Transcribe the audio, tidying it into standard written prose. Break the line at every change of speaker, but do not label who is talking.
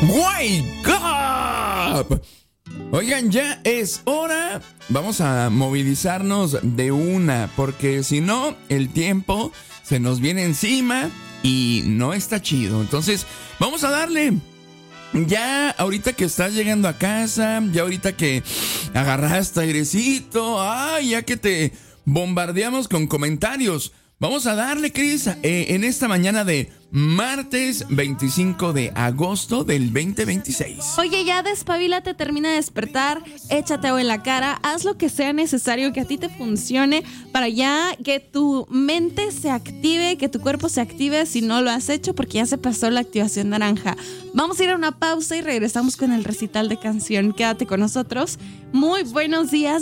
Wake up. Oigan, ya es hora. Vamos a movilizarnos de una, porque si no, el tiempo se nos viene encima y no está chido. Entonces, vamos a darle. Ya ahorita que estás llegando a casa, ya ahorita que agarraste airecito, ya que te bombardeamos con comentarios. Vamos a darle, Cris, en esta mañana de martes 25 de agosto del 2026.
Oye, ya despabilate, termina de despertar, échate agua en la cara, haz lo que sea necesario que a ti te funcione para ya que tu mente se active, que tu cuerpo se active si no lo has hecho, porque ya se pasó la activación naranja. Vamos a ir a una pausa y regresamos con el recital de canción. Quédate con nosotros. Muy buenos días.